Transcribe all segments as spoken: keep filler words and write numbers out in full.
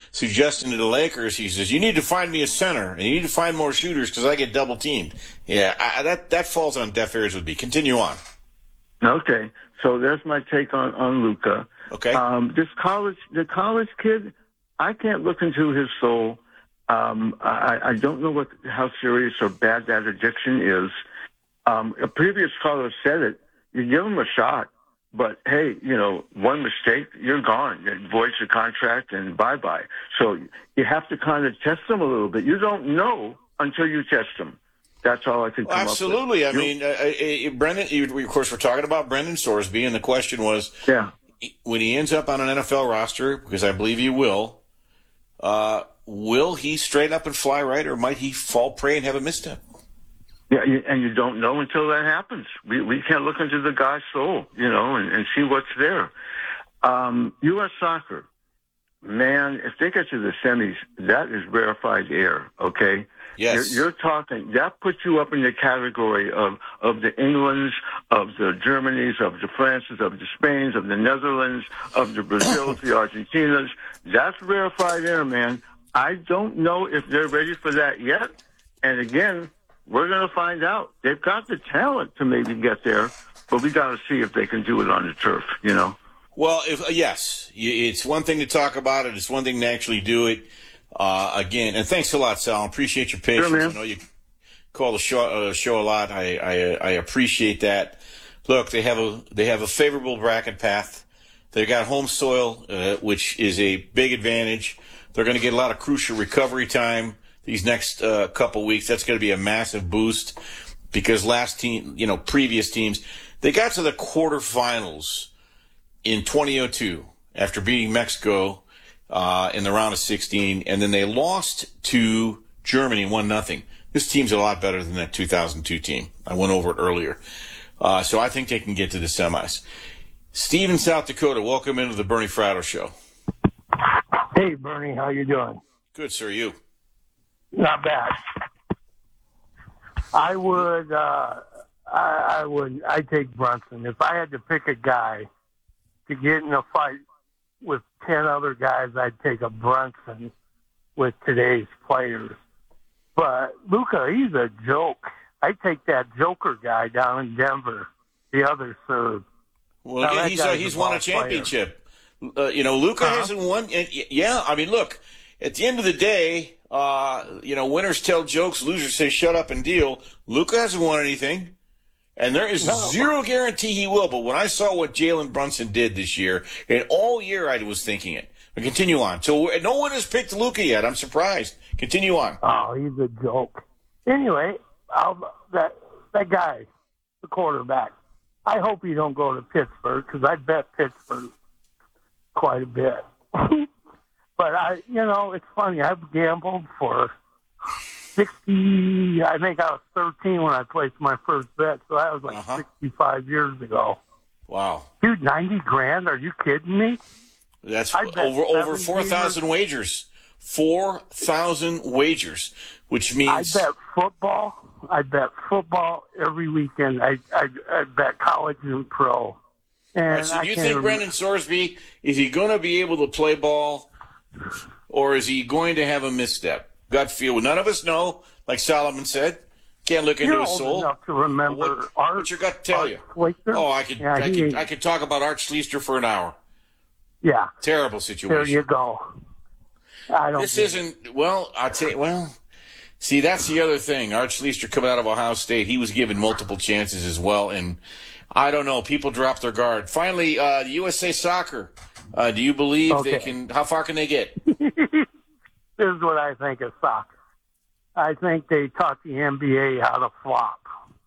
suggesting to the Lakers, he says, you need to find me a center, and you need to find more shooters because I get double teamed. Yeah, I, that that falls on deaf ears with me. Continue on. Okay, so there's my take on, on Luka. Okay. Um, this college, the college kid, I can't look into his soul. Um, I, I don't know what how serious or bad that addiction is. Um, a previous caller said it. You give him a shot, but hey, you know, one mistake, you're gone. You void your contract and bye-bye. So you have to kind of test them a little bit. You don't know until you test them. That's all I can come well, absolutely. up with. Absolutely. I mean, uh, uh, Brendan, you, of course, we're talking about Brendan Sorsby, and the question was, yeah. when he ends up on an N F L roster, because I believe he will, uh, will he straight up and fly right, or might he fall prey and have a misstep? Yeah, and you don't know until that happens. We we can't look into the guy's soul, you know, and, and see what's there. Um, U S Soccer, man, if they get to the semis, that is rarefied air, okay? Yes. You're, you're talking, that puts you up in the category of, of the Englands, of the Germanys, of the Frances, of the Spains, of the Netherlands, of the Brazils, the Argentinas. That's rarefied air, man. I don't know if they're ready for that yet. And again, we're going to find out. They've got the talent to maybe get there, but we got to see if they can do it on the turf, you know? Well, if, uh, yes, it's one thing to talk about it. It's one thing to actually do it. Uh, again, and thanks a lot, Sal. I appreciate your patience. Sure, man. I know you call the show, uh, show a lot. I, I, I appreciate that. Look, they have a, they have a favorable bracket path. They've got home soil, uh, which is a big advantage. They're going to get a lot of crucial recovery time these next uh, couple weeks. That's going to be a massive boost because last team, you know, previous teams, they got to the quarterfinals in twenty oh two after beating Mexico uh, in the round of sixteen, and then they lost to Germany one nothing. This team's a lot better than that two thousand two team. I went over it earlier. Uh, so I think they can get to the semis. Steve in South Dakota, welcome into the Bernie Fratto Show. Hey, Bernie, how you doing? Good, sir. You? Not bad. I would, uh, I, I would, I take Brunson. If I had to pick a guy to get in a fight with ten other guys, I'd take a Brunson with today's players. But Luka, he's a joke. I take that Joker guy down in Denver, the other Serb. Well, now, yeah, he's uh, he's won a championship. Uh, you know, Luka uh-huh. hasn't won. Yeah, I mean, look, at the end of the day, uh, you know, winners tell jokes, losers say shut up and deal. Luka hasn't won anything, and there is no. zero guarantee he will. But when I saw what Jalen Brunson did this year, and all year I was thinking it. But continue on. So no one has picked Luka yet. I'm surprised. Continue on. Oh, he's a joke. Anyway, I'll, that that guy, the quarterback, I hope he don't go to Pittsburgh because I bet Pittsburgh quite a bit. But I, you know, it's funny. I've gambled for sixty. I think I was thirteen when I placed my first bet, so that was like uh-huh. sixty-five years ago. Wow, dude, ninety grand? Are you kidding me? That's over over four thousand wagers. Four thousand wagers, which means I bet football. I bet football every weekend. I I, I bet college and pro. And right, so I do you can't think remember. Brendan Sorsby, is he going to be able to play ball, or is he going to have a misstep? Gut feel. None of us know. Like Solomon said, can't look into You're his old soul. enough to remember What, Art, what's your gut tell Art you? Schweitzer? Oh, I could, yeah, I he, could, I could talk about Art Schleister for an hour. Yeah. Terrible situation. There you go. I don't. This isn't. Well, I'll tell you. Well, see, that's the other thing. Art Schleister coming out of Ohio State, he was given multiple chances as well, and I don't know. People dropped their guard. Finally, uh, U S A Soccer. Uh, do you believe okay. they can? How far can they get? This is what I think of soccer. I think they taught the N B A how to flop.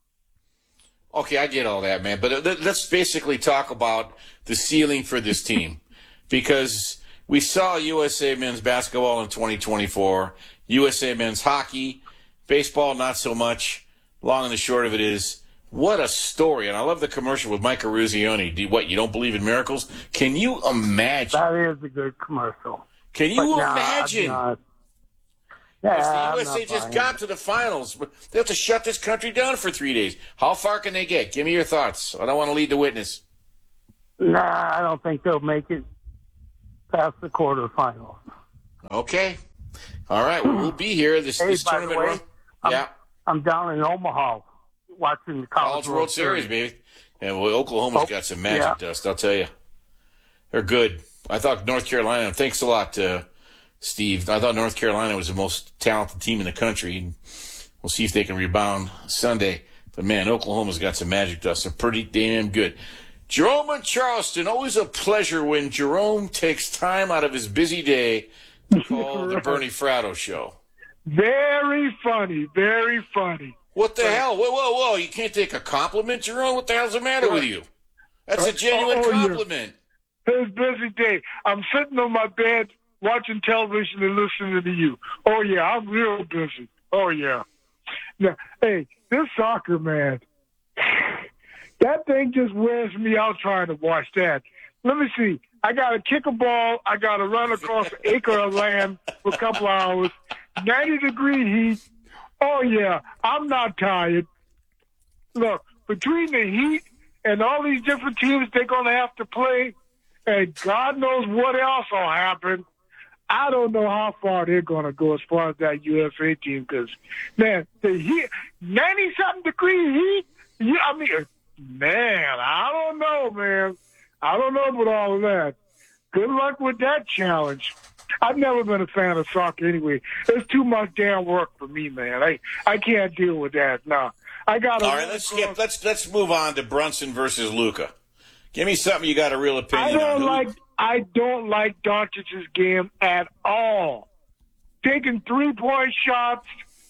Okay, I get all that, man. But let's basically talk about the ceiling for this team, because we saw U S A men's basketball in twenty twenty-four, U S A men's hockey, baseball not so much. Long and the short of it is, what a story. And I love the commercial with Mike Eruzione. Do, what, you don't believe in miracles? Can you imagine? That is a good commercial. Can you But nah, imagine? I'm not- If Yeah, the I'm U S A not just buying got it. to the finals, they have to shut this country down for three days. How far can they get? Give me your thoughts. I don't want to lead the witness. Nah, I don't think they'll make it past the quarterfinals. Okay. All right. Well, we'll be here. This, Hey, this by the tournament way, run. I'm, Yeah. I'm down in Omaha watching the College, College World Series, baby. And well, Oklahoma's Oh, got some magic yeah. dust, I'll tell you. They're good. I thought North Carolina, thanks a lot, uh, Steve. I thought North Carolina was the most talented team in the country. We'll see if they can rebound Sunday. But, man, Oklahoma's got some magic dust. They're pretty damn good. Jerome in Charleston, always a pleasure when Jerome takes time out of his busy day to call the Bernie Fratto Show. Very funny, very funny. What the hell? Whoa, whoa, whoa. You can't take a compliment, Jerome? What the hell's the matter with you? That's a genuine Oh, yeah. compliment. It's a busy day. I'm sitting on my bed watching television and listening to you. Oh, yeah, I'm real busy. Oh, yeah. Now, hey, this soccer, man, that thing just wears me out trying to watch that. Let me see. I got to kick a ball. I got to run across an acre of land for a couple of hours. ninety degree heat. Oh, yeah, I'm not tired. Look, between the heat and all these different teams they're going to have to play, and God knows what else will happen, I don't know how far they're going to go as far as that U S A team because, man, the heat, ninety-something degree heat, yeah, I mean, man, I don't know, man. I don't know about all of that. Good luck with that challenge. I've never been a fan of soccer anyway. It's too much damn work for me, man. I I can't deal with that. No, I got. All right, let's skip. Let's let's move on to Brunson versus Luka. Give me something you got a real opinion I don't on. Who- like. I don't like Doncic's game at all. Taking three point shots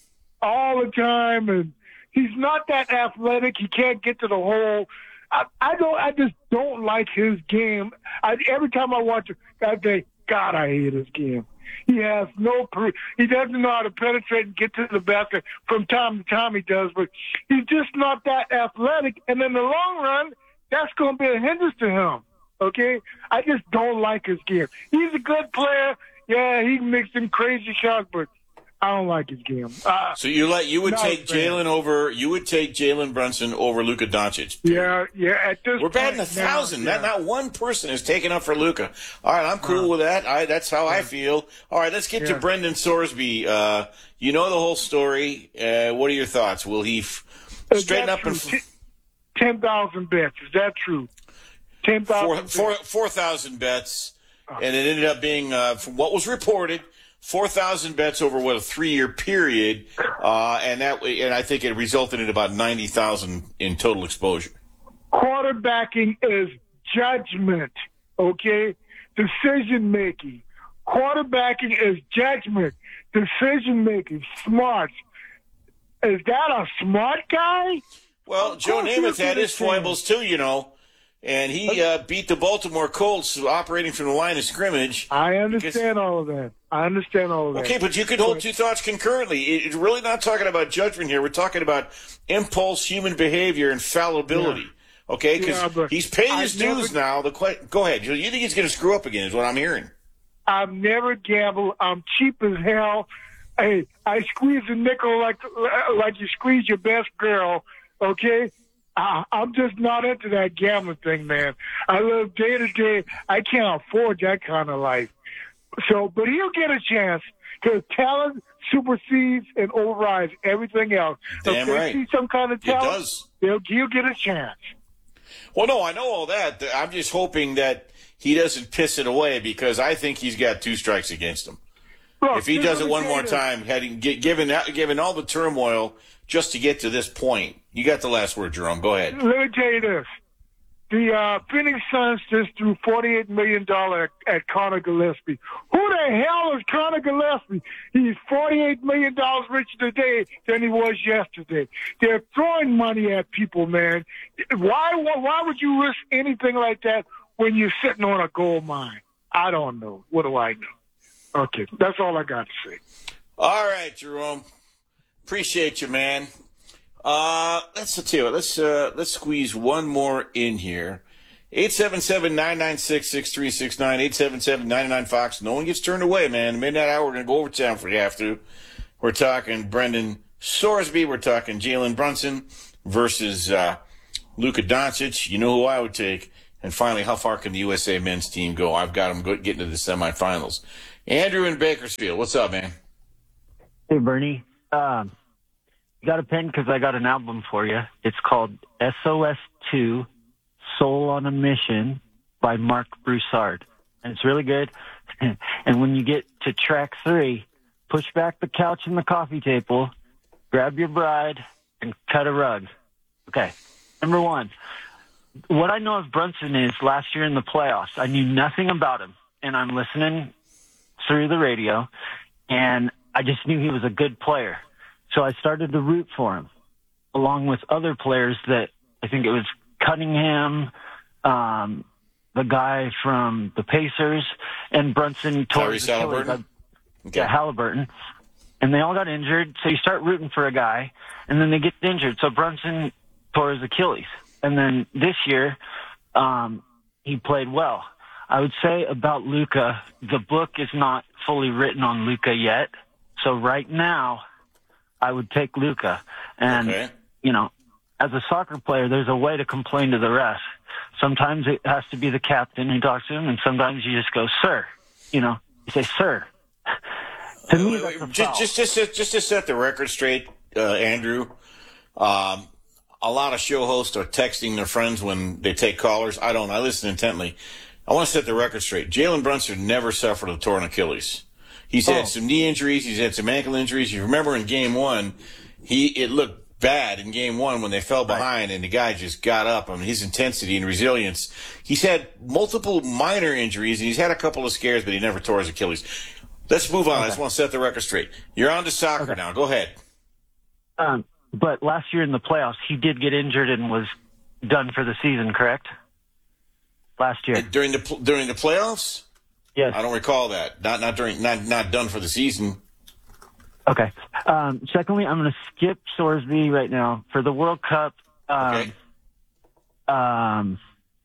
all the time, and he's not that athletic. He can't get to the hole. I, I don't. I just don't like his game. I, every time I watch it, I think, God, I hate his game. He has no. Per- he doesn't know how to penetrate and get to the basket. From time to time, he does, but he's just not that athletic. And in the long run, that's going to be a hindrance to him. Okay, I just don't like his game. He's a good player. Yeah, he makes some crazy shots, but I don't like his game. Uh, So you let you would Not take a fan. Jalen over. You would take Jalen Brunson over Luka Doncic. yeah, yeah. At this We're batting a point now, thousand. yeah. Not not one person is taken up for Luka. All right, I'm cool with that. I that's how I feel. All right, let's get to Yeah. Brendan Sorsby. Uh, you know the whole story. Uh, what are your thoughts? Will he f- Is straighten that up and true? f- ten thousand bets. Is that true? Ten four thousand. four four thousand bets, and it ended up being uh, from what was reported. Four thousand bets over what a three-year period, uh, and that and I think it resulted in about ninety thousand in total exposure. Quarterbacking is judgment. Okay, decision making. Quarterbacking is judgment. Decision making. Smart. Is that a smart guy? Well, Of Joe course Namath you had his understand. foibles too, you know, and he uh, beat the Baltimore Colts operating from the line of scrimmage. I understand all of that. I understand all of that. Okay, but you could hold two thoughts concurrently. It- It's really not talking about judgment here. We're talking about impulse, human behavior, and fallibility. Okay, because Yeah, but he's paid his I've never- dues now. The que- Go ahead. You you think he's going to screw up again is what I'm hearing. I've never gambled. I'm cheap as hell. Hey, I squeeze a nickel like like you squeeze your best girl. Okay, I, I'm just not into that gambling thing, man. I live day to day. I can't afford that kind of life. So, but he'll get a chance because talent supersedes and overrides everything else. So Damn if they right. see some kind of It talent, does. He'll, he'll get a chance. Well, no, I know all that. I'm just hoping that he doesn't piss it away because I think he's got two strikes against him. Look, If he just does it let me one tell you more this. time, having gi- given given all the turmoil just to get to this point, you got the last word, Jerome. Go ahead. Let me tell you this. The uh, Phoenix Suns just threw forty-eight million dollars at, at Connor Gillespie. Who the hell is Connor Gillespie? He's forty-eight million dollars richer today than he was yesterday. They're throwing money at people, man. Why, why, why would you risk anything like that when you're sitting on a gold mine? I don't know. What do I know? Okay, that's all I got to say. All right, Jerome. Appreciate you, man. Uh, let's let's tell you what, let's uh, let's squeeze one more in here. eight seven seven, nine nine six, six three six nine, eight seven seven, nine nine Fox. No one gets turned away, man. Midnight hour, we're going to go overtime if we have to. We're talking Brendan Sorsby. We're talking Jalen Brunson versus uh, Luka Doncic. You know who I would take. And finally, how far can the U S A men's team go? I've got them go, getting to the semifinals. Andrew in Bakersfield. What's up, man? Hey, Bernie. Um, you got a pen? Because I got an album for you. It's called S O S two, Soul on a Mission by Mark Broussard. And it's really good. And when you get to track three, push back the couch and the coffee table, grab your bride, and cut a rug. Okay. Number one, what I know of Brunson is last year in the playoffs, I knew nothing about him. And I'm listening through the radio, and I just knew he was a good player. So I started to root for him, along with other players that I think it was Cunningham, um, the guy from the Pacers, and Brunson tore his Achilles. Halliburton? Okay. Yeah, Halliburton. And they all got injured, so you start rooting for a guy, and then they get injured. So Brunson tore his Achilles. And then this year, um, he played well. I would say about Luka, the book is not fully written on Luka yet. So right now, I would take Luka. And, okay. you know, as a soccer player, there's a way to complain to the ref. Sometimes it has to be the captain who talks to him, and sometimes you just go, sir. You know, you say, sir. To me, that's a foul. Just, just, just, just to set the record straight, uh, Andrew, um, a lot of show hosts are texting their friends when they take callers. I don't. I listen intently. I want to set the record straight. Jalen Brunson never suffered a torn Achilles. He's had oh. some knee injuries. He's had some ankle injuries. You remember in game one, he it looked bad in game one when they fell behind, right. and the guy just got up. I mean, his intensity and resilience. He's had multiple minor injuries, and he's had a couple of scares, but he never tore his Achilles. Let's move on. Okay. I just want to set the record straight. You're on to soccer okay. now. Go ahead. Um, but last year in the playoffs, he did get injured and was done for the season, correct? Last year. During the during the playoffs? Yes. I don't recall that. Not not during not not done for the season. Okay. Um, secondly, I'm going to skip Sorsby right now for the World Cup. Um, okay. Um.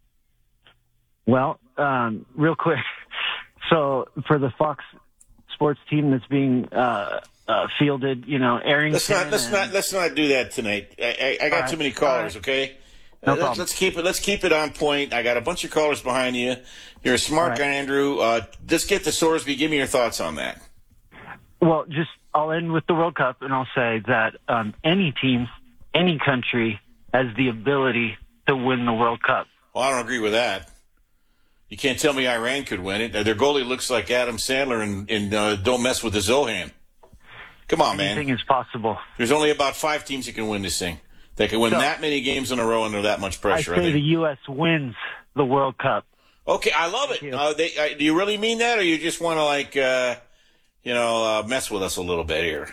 Well, um, real quick. So for the Fox Sports team that's being uh, uh, fielded, you know, Arrington. Let's not let's and, not let's not do that tonight. I, I, I got right. too many callers. Right. Okay. No let's, let's keep it. Let's keep it on point. I got a bunch of callers behind you. You're a smart right. guy, Andrew. Uh, let's get to Sorsby. Give me your thoughts on that. Well, just I'll end with the World Cup, and I'll say that um, any team, any country has the ability to win the World Cup. Well, I don't agree with that. You can't tell me Iran could win it. Their goalie looks like Adam Sandler and, and uh, Don't Mess with the Zohan. Come on, man. Anything is possible. There's only about five teams that can win this thing. They can win so, that many games in a row under that much pressure. I say I think. the U S wins the World Cup. Okay, I love it. Uh, they, uh, do you really mean that, or you just want to, like, uh, you know, uh, mess with us a little bit here?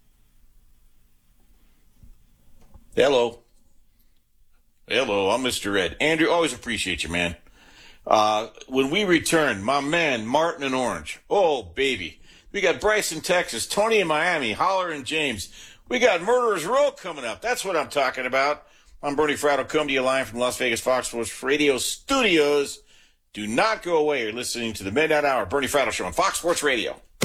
Hello. Hello, I'm Mister Ed. Andrew, always appreciate you, man. Uh, when we return, my man, Martin in Orange. Oh, baby. We got Bryce in Texas, Tony in Miami, Holler and James. We got Murderers Row coming up. That's what I'm talking about. I'm Bernie Fratto, coming to you live from Las Vegas Fox Sports Radio studios. Do not go away. You're listening to the Midnight Hour, Bernie Fratto Show on Fox Sports Radio. Di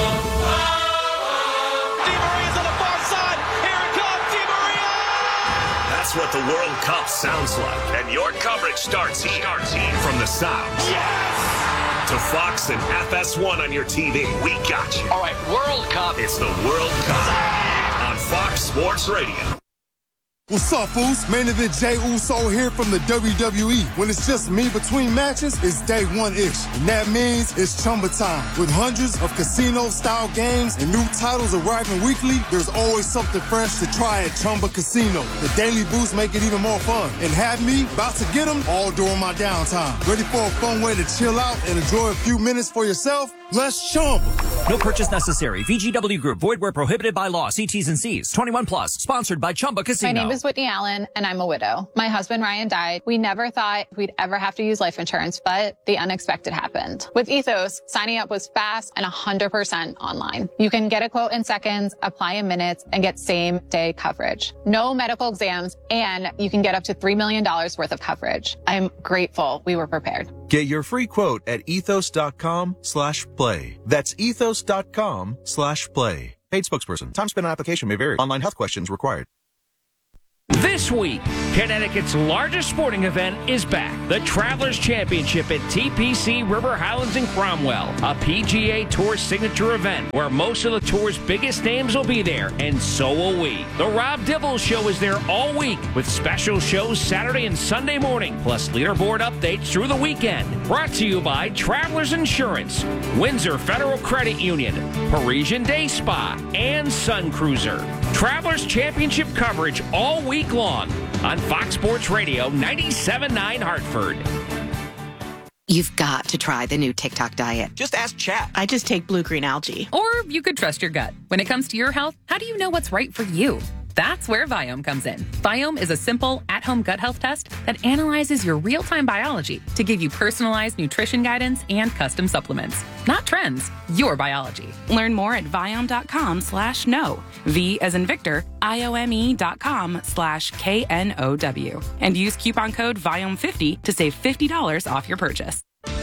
Maria's on the far side. Here it comes, Di Maria! That's what the World Cup sounds like. And your coverage starts here. Starts here. From the sound. Yes! To Fox and F S one on your T V. We got you. All right, World Cup. It's the World Cup on Fox Sports Radio. What's up, fools? Main event Jey Uso here from the W W E. When it's just me between matches, it's day one-ish. And that means it's Chumba time. With hundreds of casino-style games and new titles arriving weekly, there's always something fresh to try at Chumba Casino. The daily boosts make it even more fun. And have me about to get them all during my downtime. Ready for a fun way to chill out and enjoy a few minutes for yourself? Let's Chumba. No purchase necessary. V G W Group. Void where prohibited by law. See T's and C's. twenty-one plus. Sponsored by Chumba Casino. My name is Whitney Allen, and I'm a widow. My husband, Ryan, died. We never thought we'd ever have to use life insurance, but the unexpected happened. With Ethos, signing up was fast and one hundred percent online. You can get a quote in seconds, apply in minutes, and get same-day coverage. No medical exams, and you can get up to three million dollars worth of coverage. I'm grateful we were prepared. Get your free quote at ethos.com slash play. That's ethos.com slash play. Paid spokesperson. Time spent on application may vary. Online health questions required. This week, Connecticut's largest sporting event is back. The Travelers Championship at T P C River Highlands in Cromwell, a P G A Tour signature event where most of the tour's biggest names will be there, and so will we. The Rob Dibble Show is there all week with special shows Saturday and Sunday morning, plus leaderboard updates through the weekend. Brought to you by Travelers Insurance, Windsor Federal Credit Union, Parisian Day Spa, and Sun Cruiser. Travelers Championship coverage all week long on Fox Sports Radio ninety-seven point nine Hartford. You've got to try the new TikTok diet. Just ask Chat. I just take blue-green algae. Or you could trust your gut. When it comes to your health, how do you know what's right for you? That's where Viome comes in. Viome is a simple, at-home gut health test that analyzes your real-time biology to give you personalized nutrition guidance and custom supplements. Not trends, your biology. Learn more at Viome.com slash no. V as in Victor, I-O-M-E dot com slash K N O W. And use coupon code Viome fifty to save fifty dollars off your purchase.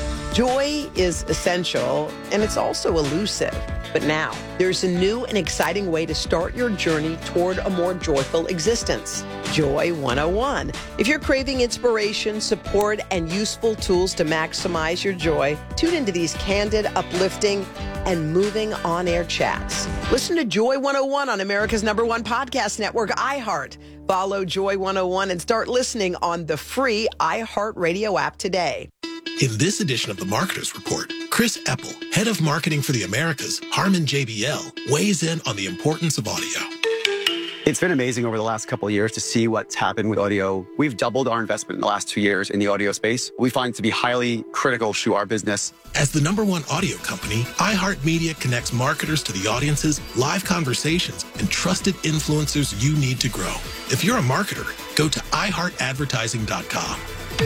Joy is essential, and it's also elusive. But now, there's a new and exciting way to start your journey toward a more joyful existence. Joy one oh one. If you're craving inspiration, support, and useful tools to maximize your joy, tune into these candid, uplifting, and moving on-air chats. Listen to Joy one oh one on America's number one podcast network, iHeart. Follow Joy one oh one and start listening on the free iHeartRadio app today. In this edition of the Marketer's Report, Chris Eppel, head of marketing for the Americas, Harman J B L, weighs in on the importance of audio. It's been amazing over the last couple of years to see what's happened with audio. We've doubled our investment in the last two years in the audio space. We find it to be highly critical to our business. As the number one audio company, iHeartMedia connects marketers to the audiences, live conversations, and trusted influencers you need to grow. If you're a marketer, go to i heart advertising dot com.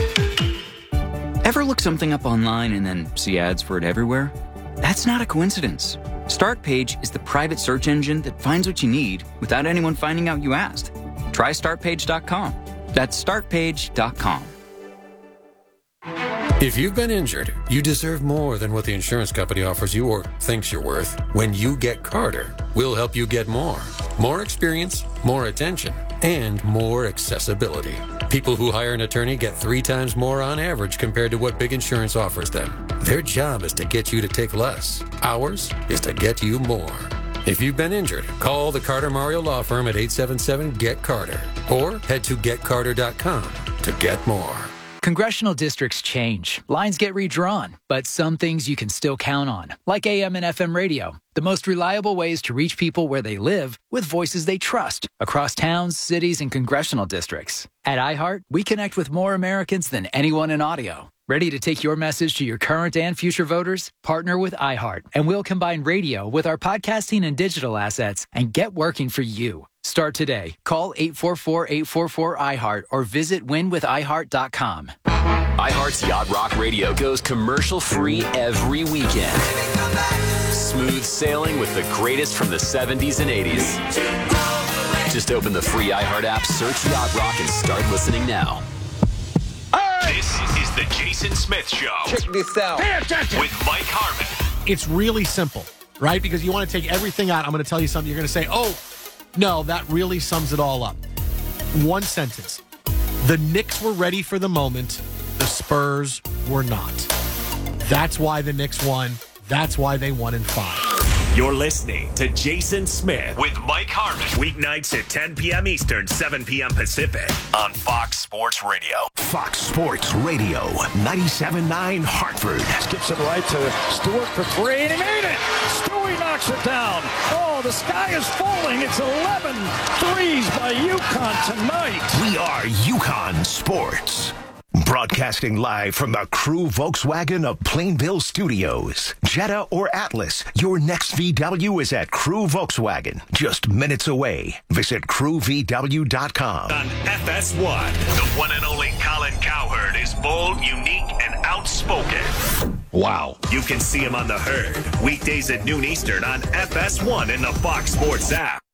Ever look something up online and then see ads for it everywhere? That's not a coincidence. StartPage is the private search engine that finds what you need without anyone finding out you asked. Try start page dot com. That's start page dot com. If you've been injured, you deserve more than what the insurance company offers you or thinks you're worth. When you get Carter, we'll help you get more. More experience, more attention, and more accessibility. People who hire an attorney get three times more on average compared to what big insurance offers them. Their job is to get you to take less. Ours is to get you more. If you've been injured, call the Carter Mario Law Firm at eight seven seven, G E T Carter or head to get carter dot com to get more. Congressional districts change. Lines get redrawn, but some things you can still count on, like A M and F M radio. The most reliable ways to reach people where they live with voices they trust across towns, cities, and congressional districts. At iHeart, we connect with more Americans than anyone in audio. Ready to take your message to your current and future voters? Partner with iHeart, and we'll combine radio with our podcasting and digital assets and get working for you. Start today. Call eight four four, eight four four, iHeart or visit win with i heart dot com. iHeart's Yacht Rock Radio goes commercial-free every weekend. Smooth sailing with the greatest from the seventies and eighties. Just open the free iHeart app, search Yacht Rock, and start listening now. This is the Jason Smith Show. Check this out. Pay attention. With Mike Harmon. It's really simple, right? Because you want to take everything out. I'm going to tell you something. You're going to say, oh, no, that really sums it all up. One sentence. The Knicks were ready for the moment. The Spurs were not. That's why the Knicks won. That's why they won in five. You're listening to Jason Smith with Mike Harmon. Weeknights at ten p.m. Eastern, seven p.m. Pacific on Fox Sports Radio. Fox Sports Radio, ninety-seven point nine Hartford. Skips it right to Stewart for three, and he made it! Stewie knocks it down. Oh, the sky is falling. It's eleven threes by UConn tonight. We are UConn Sports. Broadcasting live from the Crew Volkswagen of Plainville Studios. Jetta or Atlas, your next V W is at Crew Volkswagen. Just minutes away. Visit crew v w dot com. On F S one, the one and only Colin Cowherd is bold, unique, and outspoken. Wow. You can see him on The Herd, weekdays at noon Eastern on F S one in the Fox Sports app.